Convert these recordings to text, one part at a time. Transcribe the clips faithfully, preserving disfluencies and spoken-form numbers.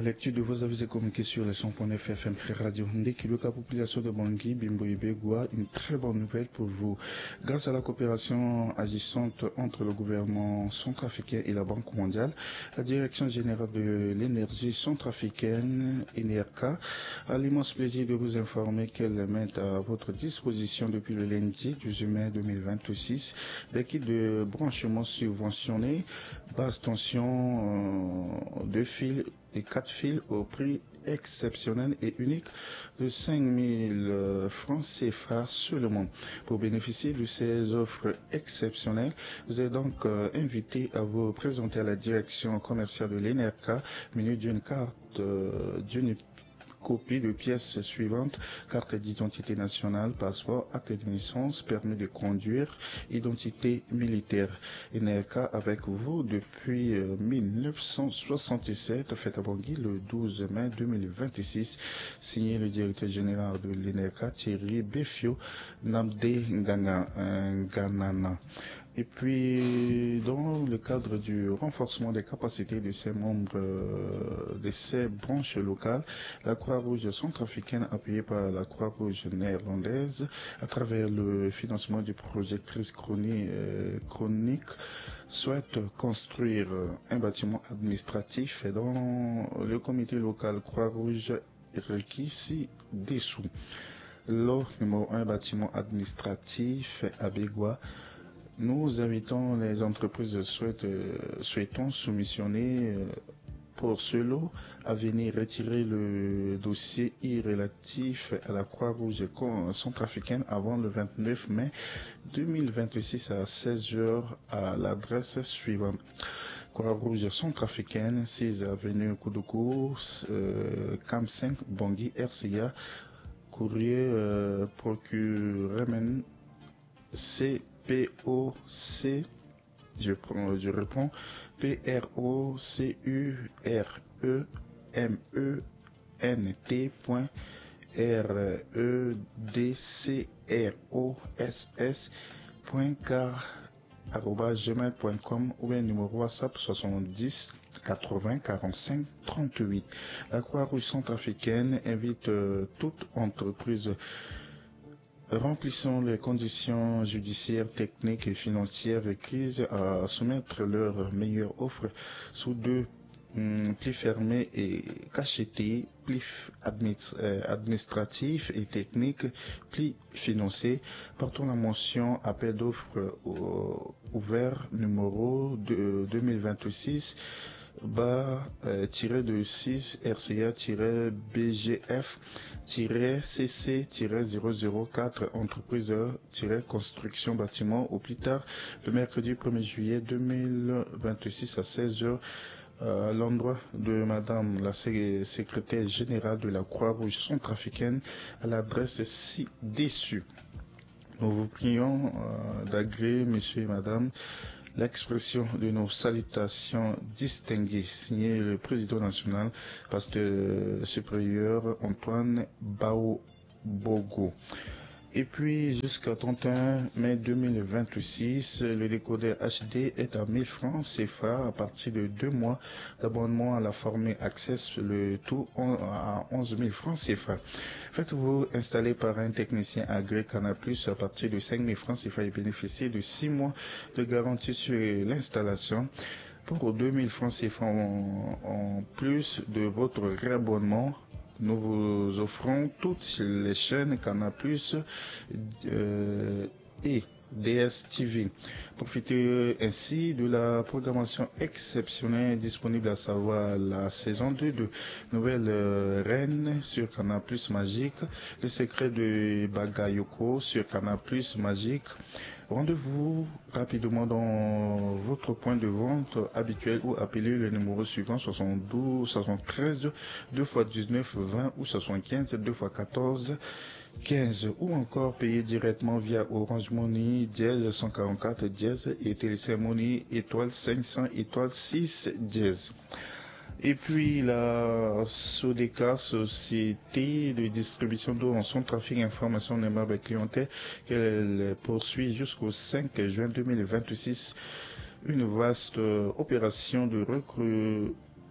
lecture de vos avis et communiqués sur les cent point neuf F M Radio Ndeki, la population de Bangui, Bimbo et Begoua, une très bonne nouvelle pour vous. Grâce à la coopération agissante entre le gouvernement centrafricain et la Banque mondiale, la Direction générale de l'énergie centrafricaine, N R K, a l'immense plaisir de vous informer qu'elle met à votre disposition depuis le lundi douze mai deux mille vingt-six des kits de branchement subventionnés, basse tension, euh, deux fils et quatre fils au prix exceptionnel et unique de cinq mille francs C F A seulement. Pour bénéficier de ces offres exceptionnelles, vous êtes donc euh, invité à vous présenter à la direction commerciale de l'N R K, menu d'une carte, euh, d'une copie de pièces suivantes: carte d'identité nationale, passeport, acte de naissance, permis de conduire, identité militaire. N R K avec vous depuis euh, mille neuf cent soixante-sept, fête à Bangui le douze mai deux mille vingt-six, signé le directeur général de l'N R K, Thierry Befio Namde Nganana. Et puis, dans le cadre du renforcement des capacités de ses membres, euh, de ses branches locales, la Croix-Rouge centrafricaine, appuyée par la Croix-Rouge néerlandaise, à travers le financement du projet crise chronique, euh, chronique souhaite construire un bâtiment administratif dans le comité local Croix-Rouge requis ci-dessous. Lot numéro un, bâtiment administratif à Begoua. Nous invitons les entreprises souhaitent, euh, souhaitant soumissionner euh, pour ce lot à venir retirer le dossier relatif à la Croix-Rouge centrafricaine avant le vingt-neuf mai deux mille vingt-six à seize heures à l'adresse suivante: Croix-Rouge centrafricaine, six avenue Koudoukou, euh, Cam cinq, Bangui, R C A, courrier euh, procurement C P O C, je, prends, je reprends, P R O C U R E M E N T point R E D C R O S S point car arobase gmail point com ou bien numéro WhatsApp soixante-dix quatre-vingts quarante-cinq trente-huit. La Croix-Rouge centrafricaine invite euh, toute entreprise remplissant les conditions judiciaires, techniques et financières requises à soumettre leur meilleure offre sous deux hum, plis fermés et cachetés: plis administ euh, administratifs et techniques, plis financiers, portant la mention appel d'offres euh, ouvert numéro de deux mille vingt-six bas euh, tiré de six R C A B G F C C zéro zéro quatre entreprise construction bâtiment au plus tard le mercredi premier juillet deux mille vingt-six à seize heures à l'endroit de Madame la secrétaire générale de la Croix-Rouge centrafricaine à l'adresse ci-dessus. Nous vous prions euh, d'agréer, Monsieur et Madame, l'expression de nos salutations distinguées, signé le président national, pasteur supérieur Antoine Baobogo. Et puis, jusqu'à trente et un mai deux mille vingt-six, le décodeur H D est à mille francs C F A à partir de deux mois d'abonnement à la formule Access, le tout à onze mille francs C F A. Faites-vous installer par un technicien agréé Canal Plus à partir de cinq mille francs C F A et bénéficiez de six mois de garantie sur l'installation. Pour deux mille francs C F A en, en plus de votre réabonnement, nous vous offrons toutes les chaînes Canal Plus euh, et D S T V. Profitez ainsi de la programmation exceptionnelle disponible, à savoir la saison deux de Nouvelle euh, Reine sur Canal Plus Magique, Le Secret de Bagayoko sur Canal Plus Magique. Rendez-vous rapidement dans votre point de vente habituel ou appelez le numéro suivant: soixante-douze soixante-treize deux fois dix-neuf vingt ou soixante-quinze deux fois quatorze quinze, ou encore payer directement via Orange Money dièse cent quarante-quatre dièse et Télécell Money étoile cinq cents étoile six dièse. Et puis la Sodeka, société de distribution d'eau en Centrafrique, information aimable clientèle qu'elle poursuit jusqu'au cinq juin deux mille vingt-six une vaste opération de recrutement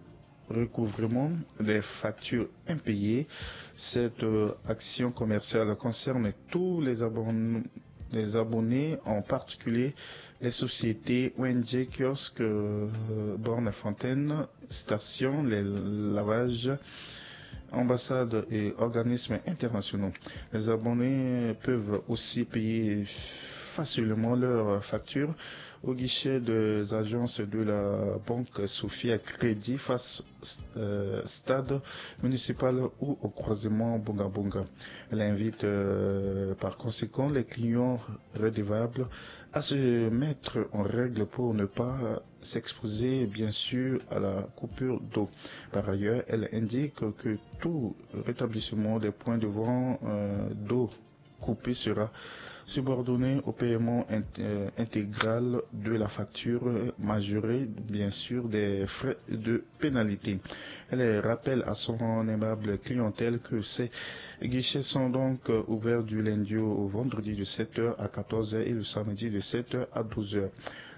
recouvrement des factures impayées. Cette euh, action commerciale concerne tous les abonnés, les abonnés, en particulier les sociétés O N G, kiosques, euh, bornes à fontaine, stations, les lavages, ambassades et organismes internationaux. Les abonnés peuvent aussi payer facilement leurs factures au guichet des agences de la banque Sophia Crédit face euh, stade municipal ou au croisement Bunga Bunga. Elle invite euh, par conséquent les clients redevables à se mettre en règle pour ne pas s'exposer bien sûr à la coupure d'eau. Par ailleurs, elle indique que tout rétablissement des points de vente euh, d'eau coupée sera subordonné au paiement int euh, intégral de la facture, majorée bien sûr des frais de pénalité. Elle rappelle à son aimable clientèle que ces guichets sont donc ouverts du lundi au vendredi de sept heures à quatorze heures et le samedi de sept heures à douze heures.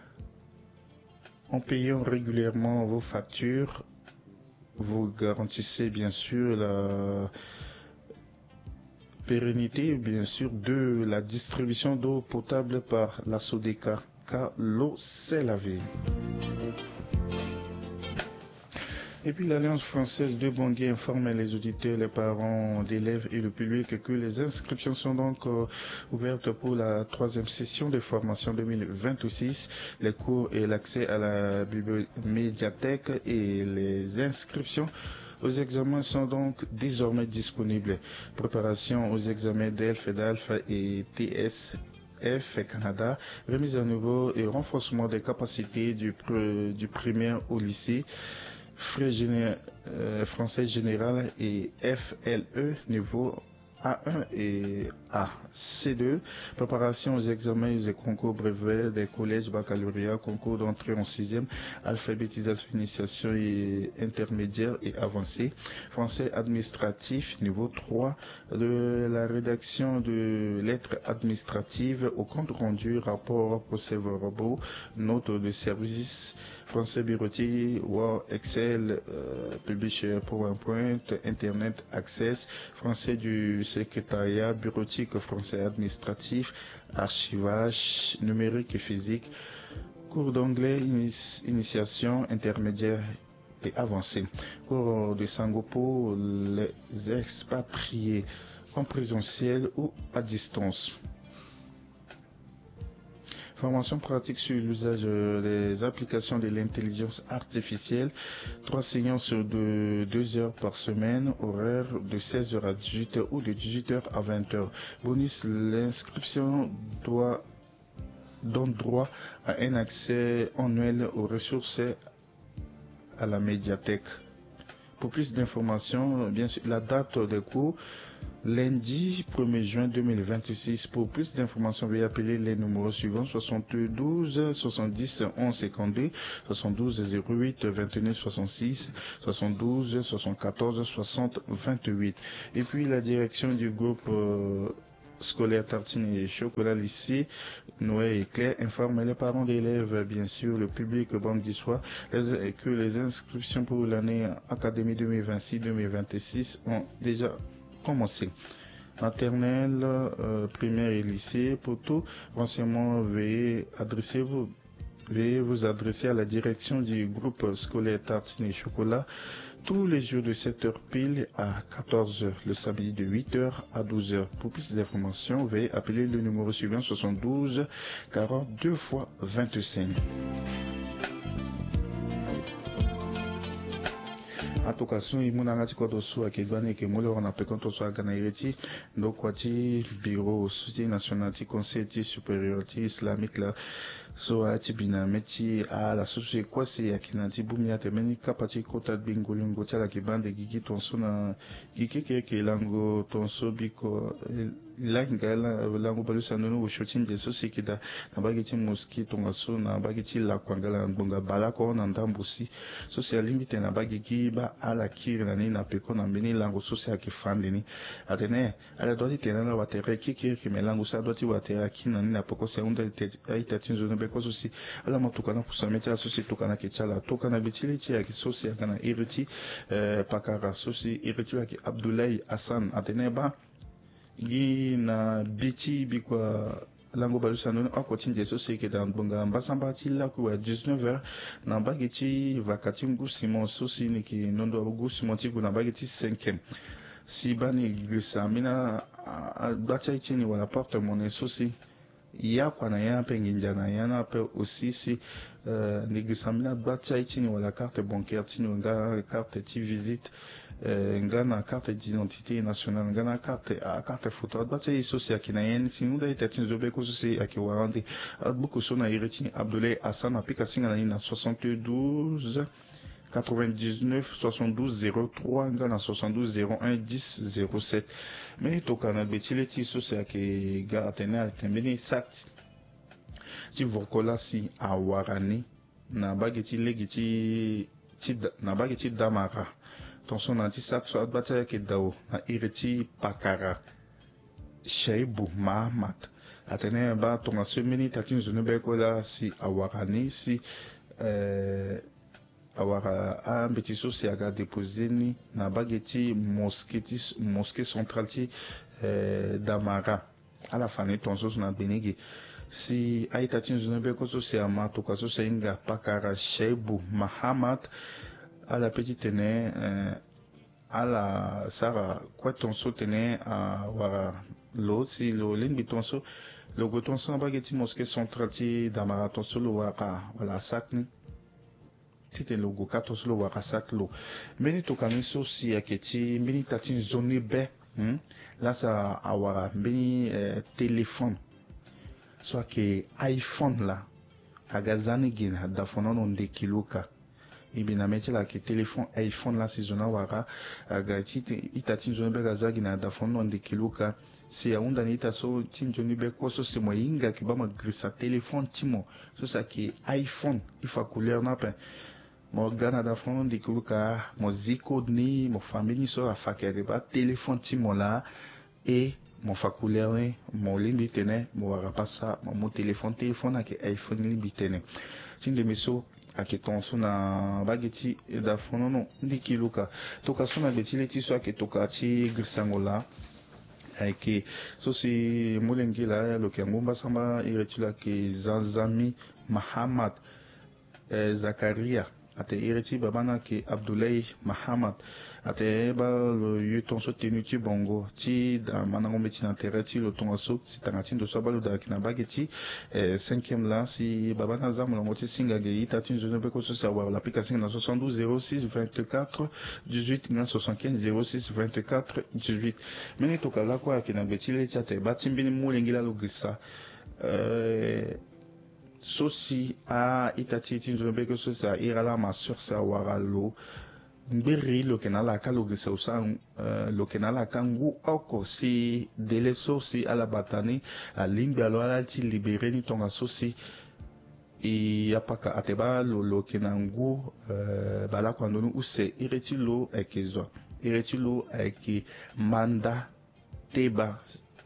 En payant régulièrement vos factures, vous garantissez bien sûr la pérennité bien sûr de la distribution d'eau potable par la SODECA, car l'eau c'est la vie. Et puis l'Alliance française de Bangui informe les auditeurs, les parents d'élèves et le public que les inscriptions sont donc euh, ouvertes pour la troisième session de formation deux mille vingt-six. Les cours et l'accès à la bibliomédiathèque et les inscriptions aux examens sont donc désormais disponibles. Préparation aux examens d'E L F, D A L F et T S F Canada, remise à niveau et renforcement des capacités du, du primaire au lycée, frais géné euh, français général et F L E niveau A un et A C deux, préparation aux examens et concours brevets des collèges, baccalauréat, concours d'entrée en sixième, alphabétisation, initiation et intermédiaire et avancée, français administratif niveau trois, de la rédaction de lettres administratives au compte rendu, rapport, procès-verbaux, notes de service, français bureautique, Word, Excel, euh, Publisher, PowerPoint, Internet Access, français du secrétariat, bureautique, français administratif, archivage, numérique et physique, cours d'anglais, initiation, intermédiaire et avancée, cours de sango pour les expatriés en présentiel ou à distance. Formation pratique sur l'usage des applications de l'intelligence artificielle. Trois séances de deux heures par semaine, horaire de seize heures à dix-huit heures ou de dix-huit heures à vingt heures. Bonus, l'inscription doit donne droit à un accès annuel aux ressources à la médiathèque. Pour plus d'informations, bien sûr, la date des cours, lundi premier juin deux mille vingt-six. Pour plus d'informations, veuillez appeler les numéros suivants: soixante-douze soixante-dix onze cinquante-deux, soixante-douze zéro huit vingt-neuf soixante-six, soixante-douze soixante-quatorze soixante vingt-huit. Et puis la direction du groupe euh, scolaire Tartine et Chocolat lycée Noé et Claire informe les parents d'élèves, bien sûr le public banguissois, que les inscriptions pour l'année académie deux mille vingt-six deux mille vingt-six ont déjà commencé. Maternelle, euh, primaire et lycée. Pour tout renseignement, veuillez adresser vous Veuillez vous adresser à la direction du groupe scolaire Tartine et Chocolat tous les jours de sept heures pile à quatorze heures, le samedi de huit heures à douze heures. Pour plus d'informations, veuillez appeler le numéro suivant: soixante-douze quarante-deux fois vingt-cinq. Atokasun imunanga tikodo su akegwane ke mole wana pekonto su aganaireti ndo kwati bureau soutien national ti conseil ti supérieur ti islamique la so ati bina meti a la société kwasi akinati bumia temeni kapati kota bingolingo ti ala kibande gigi tonso na gigi ke ke lango tonso biko la ngala lango balusa no wo shotin de so sikida na bagiti mosquito ngaso na bagiti la kwangala ngonga bala ko na ndambusi so se limite na bagiki ba ala kiri na ni na peko na beni lango so se akifandi ni atene ala doti tena na watere kiki ki melango sa doti watere kina ni na peko se unda ita tinzo no beko so si ala matuka na kusameta so si tuka na kichala toka na bitili chi aki so se kana iriti pakara so si iriti aki Abdoulaye Hassan atene ba gi na biti bikwa lango balusa no akoti ndeso seke dan bonga mbasamba ti la ku dix-neuf heures na bagiti vakati ngu Simon sosi ni ki nondo ngu Simon ti ku na bagiti cinquième si bani grisa mina bacha ichini wala porte monnaie sosi ya kwa na ya pe nginjana ya na pe aussi si ni grisa mina bacha ichini wala carte bancaire tino nga carte ti visite nga na carte d'identité nationale nga na carte a carte photo bacha iso si akina yen sinunda itatin zobe ko si akiwarande beaucoup so na ireti Abdoulaye Hassan apika singa na na soixante-douze quatre-vingt-dix-neuf soixante-douze zéro trois nga na soixante-douze zéro un dix zéro sept mais to kana betile ti so si ake ga atena tembeni sat ti vokola si awarani na bageti legiti ti na bageti damara tonso na ti sak so bataya ke dawo na ireti pakara Shaibu Mahamat atene ba tonga semeni tatin zone be ko la si awarani si euh awara a mbeti so si aga déposer ni na bageti mosquée mosquée centrale ti euh damara ala fane tonso na benegi si aita tin zone be ko so si ama to ka so senga pakara Shaibu Mahamat à la petite tenue, euh, à la Sarah, quoi ton saut tenait à Wara l'eau, si le limbitonso, le goton sans baguetti mosquée centrale d'amaraton solo Wara, voilà, sac ni. C'était le go kato solo Wara sac l'eau. Meni to kaniso si aketi, meni tatin zone be, là ça à Wara, meni téléphone, soit que iPhone là, à Gazani gina, d'afonon on de kiloka. Ibina meti la ke téléphone iPhone la saisona wara agati itatin zone be gazagi na da fondo de kiluka si ya unda nita so tinjoni be koso se moyinga ki ba ma grisa téléphone timo so sa ki iPhone ifa couleur na pe mo gana da fondo de kiluka mo ziko ni mo famille so afaka de ba téléphone timo la et mon fa couleur ni mo limbi tene mo wara passa mo téléphone téléphone ke iPhone limbi tene tinde miso ake tonso na bageti da fono no ndiki luka toka sona betile ti so ake toka ti grisangola ake so si mulengila lo ke ngomba samba iretula ke Zanzami Mahamat eh, Zakaria ate ireti babana ke Abdoulaye Mahamat ate ba lo yuton so tenu ti bongo ti da manango meti na tereti lo tonga so si tangatin do so balu da kina bageti eh, cinquième là si babana zamu lo ti singa ge ita tin zone be ko so sa wa la application na soixante-douze zéro six vingt-quatre dix-huit na soixante-quinze zéro six vingt-quatre dix-huit meni to kala ko akina betile ti ate batimbini mulengila lo gisa euh sosi a itati tinzo beko sosa irala ma sur sa waralo mbiri lo kenala ka lo gisa usa lo kenala kangu oko si dele sosi ala batani a limbi alo ala ti libere ni tonga sosi i apaka ateba lo lo kenangu bala kwando nu use ireti lo ekezo ireti lo eki manda teba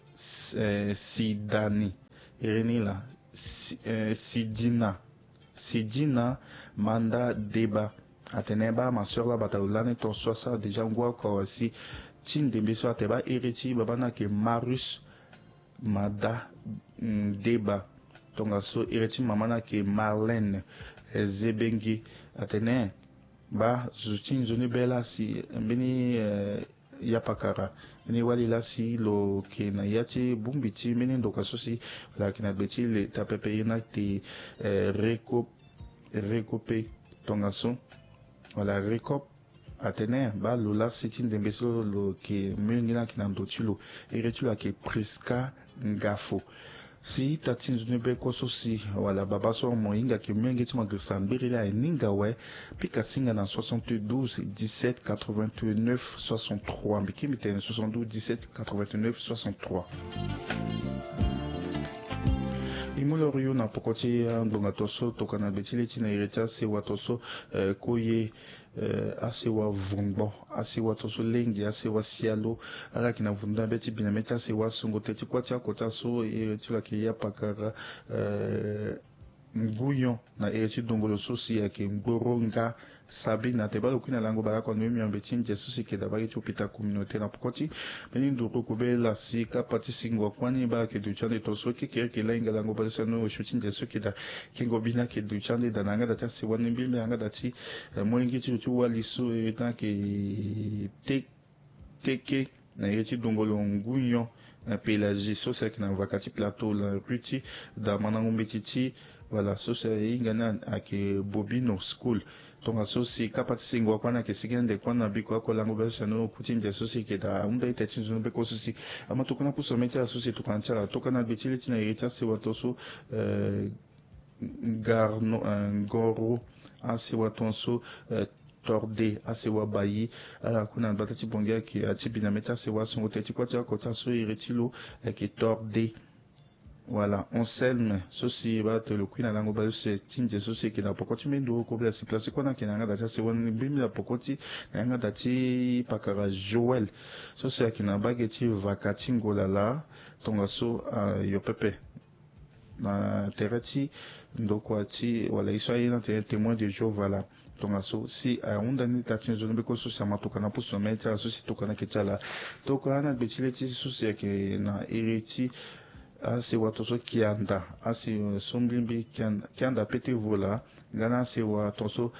sidani ireni la Sidina Sidina Manda Deba Ateneba ma soeur la batalulane ton soit ça déjà on voit encore aussi tin de beso ateba ireti babana ke Marus Mada Deba tonga so ireti mamana ke Marlène Zebengi atene ba zutin zone bela si mbini yapakara ni wali la si lo ke na yati bumbiti meni ndoka sosi la kina beti le tapepe ina ti eh, recop recope tongaso wala recop atene ba lo la sitin de beso lo ke mengina kina ndotilo e retula ke Priska Ngafo si tatin zunebe koso si wala baba so moinga ki menge tima grisambiri la eninga we pika singa na soixante-douze dix-sept quatre-vingt-neuf soixante-trois mbiki mitene soixante-douze dix-sept quatre-vingt-neuf soixante-trois. Imolorio na pokoti ndonga toso tokana betile tina iretia sewa toso uh, koye uh, asewa vumbo asewa toso lengi asewa sialo ala kina vunda beti binameta sewa sungo teti kwacha kota so iretila ki ya pakara uh, nguyon na ireti dongolo sosi ya ke ngoronga sabi na teba lokina lango bara kwa nwemi ambetin jesusi ke dabari chopita communauté na pokoti beni ndoko kube la sika pati singwa kwani ba ke duchande toso ke kere ke la inga lango bara sanu shutin jesu ke da kengo bina ke duchande da nanga da tasi wani mbilme anga da ti mwengi chi uchu walisu etan ke te teke na ireti dongolo nguyon pelagie sosi ya ke na vakati plateau la ruti da manango mbetiti voilà so c'est ingana ake bobino school tonga so si kapati singwa kwana ke sigende kwana biko ko lango ba sano kutinja so si ke da unda ite tinzo be ko so si ama to kana puso metia so si to kancha to kana bitile tina irita se wato so garno ngoro asi wato so torde asewa bayi ala kuna batati bonga ki atibina metia se wa songo teti kwacha kota so iretilo ke torde. Voilà, on selme, ceci va te le queen à lango balu se tinje ceci qui n'a pas continué de recouvrir si place qu'on a qui n'a pas c'est one bim la pokoti n'a pas ti pakara Joël ceci qui n'a pas geti vakati ngolala tonga so yo pepe na terati ndoko ati wala iswa ina te témoin de Jéhovah là tonga so si a onda ni tatin zone be ko so sama to kana puso metra so si to kana ketala to kana betileti so si ke na ireti asi watoso kianda asi somblimbi kianda kianda pete vola ngana asi watoso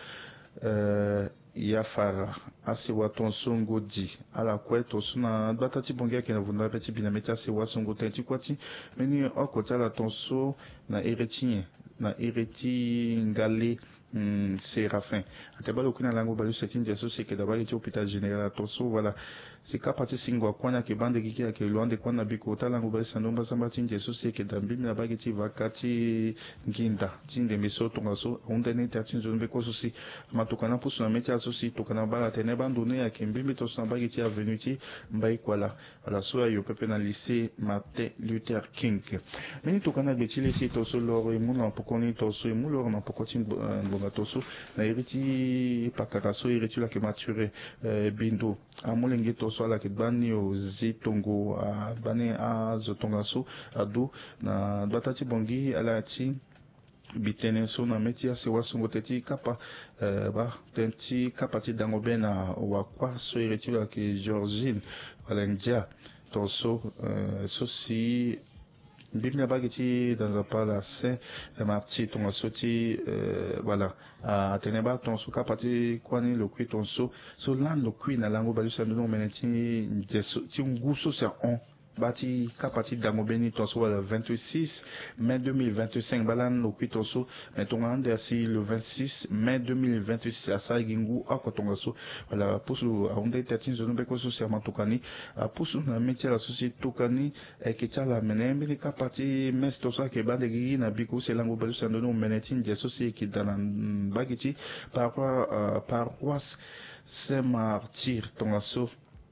uh, yafara asi watonso ngodi ala kweto suna batati bongia kena vunda peti binameti asi wasongo tenti kwati meni okota la tonso na eretinye na ereti ngale Mm, Séraphin. Ateba lokuna lango balu setin jesu se ke dabari ti hôpital général toso voilà. C'est kapati singwa kwana ke bande giki ya ke luande kwana biko ta lango balu sanomba samba tin jesu se ke dambi na bagi ti vakati nginda tinde miso tonga so onde ne tatin zone beko so si matokana pusu na metia so si tokana bala tene bandone ya ke mbimbi to so bagi ti avenue ti mbai kwala voilà so yo pepe na lycée Martin Luther King. Meni tokana betile ti to so loro imuna pokoni to so imulo na pokoti toso na iriti pakaraso iriti la ke mature bindo amolenge toso la ke bani o zitongo a bani a zotonga so adu na batati bongi ala ti bitene so na metia se wasongo teti kapa ba tenti kapati dango bena wakwa so iriti la ke Georgine Valendia toso so si Biblia bagiti dans un palace marti ton soti voilà a teneba ton so kapati kwani lo kwi ton so so lan lo kwi na lango balu sa no meneti jeso ti nguso sa on bati kapati dango beni ton so le vingt-six mai deux mille vingt-cinq balan lo kwi ton so meton ande si le vingt-six mai deux mille vingt-six a sa gingu akotonga so voilà pusu onde tatin zo no be ko so serment tokani a pusu na metia la société tokani e ke tala menembi kapati mesto sa ke bande gigi na biko se lango balu sa no menetin jeso se ki danan bagiti par uh, paroisse Saint-Martyr tonga so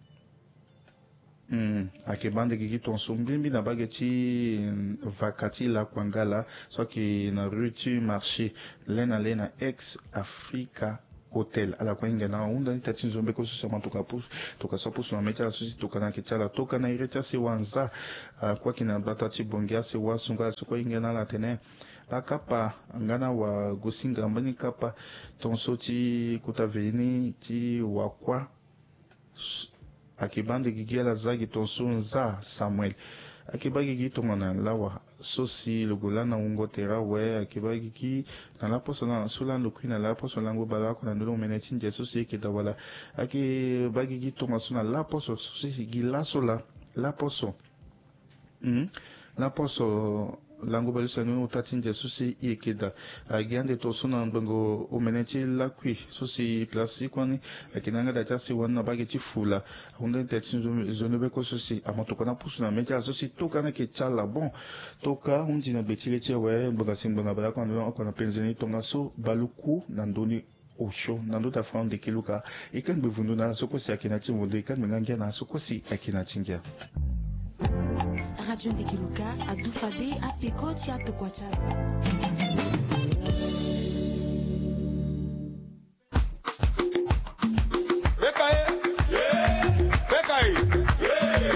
Mm, ake bande gigi ton sombimbi na bageti vakati la kwangala so ki na ruti marché lena lena ex Africa hotel ala kwa inga na unda ni tati nzombe ko so ma toka pus toka so pus na metia so toka na ketala toka na ireta se wanza uh, kwa kina batati bongia se wasunga so kwa inga na la tene bakapa ngana wa gosinga mbani kapa ton soti kutaveni ti wakwa akibande gigi ala zagi tonso nza Samuel akiba gigi tongana lawa sosi logola na ungo tera we akiba gigi na la poso na sula lokwi na la poso lango bala ko na ndo meneti nje sosi ke da wala aki ba gigi tonga suna la poso sosi gila sola la poso mm la poso lango balu sanu utatinja susi ikeda agande to suna bango omenechi lakwi susi plasi kwani akinanga da tasi wana bage chifula hunde tetsin zone be ko susi amatoka na pusuna meja susi toka na ke chala bon toka unji na betile chewe mboga simbona bala kwani kwa na penzeni tonga so baluku na ndoni osho nando ta fond de kiluka ikan bevundu na sokosi akina chimwondo ikan mengangia na sokosi akina chingia Radio Ndekiluka, à Doufadé, à Pekoti, à Tokwachal.